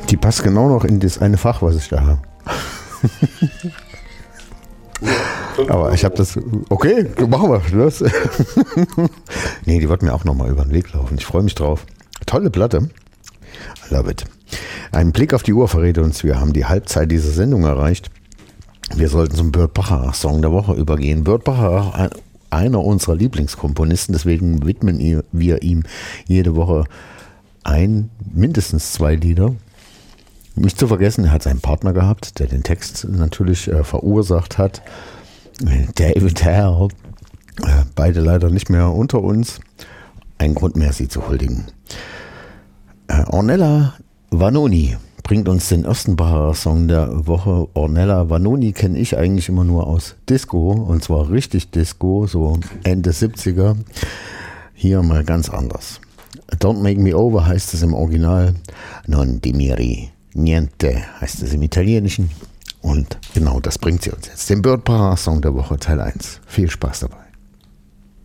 Die passt genau noch in das eine Fach, was ich da habe. Aber ich habe das... Okay, machen wir. Los. Nee, die wird mir auch nochmal über den Weg laufen. Ich freue mich drauf. Tolle Platte. I love it. Ein Blick auf die Uhr verrät uns, wir haben die Halbzeit dieser Sendung erreicht. Wir sollten zum Burt Bacharach-Song der Woche übergehen. Burt Bacharach, einer unserer Lieblingskomponisten, deswegen widmen wir ihm jede Woche mindestens 2 Lieder. Nicht zu vergessen, er hat seinen Partner gehabt, der den Text natürlich verursacht hat. David Hale, beide leider nicht mehr unter uns. Ein Grund mehr, sie zu huldigen. Ornella Vanoni bringt uns den ersten Bacharach-Song der Woche. Ornella Vanoni kenne ich eigentlich immer nur aus Disco, und zwar richtig Disco, so Ende 70er. Hier mal ganz anders. Don't Make Me Over heißt es im Original. Non dimiri niente heißt es im Italienischen. Und genau das bringt sie uns jetzt. Den Burt Bacharach-Song der Woche, Teil 1. Viel Spaß dabei.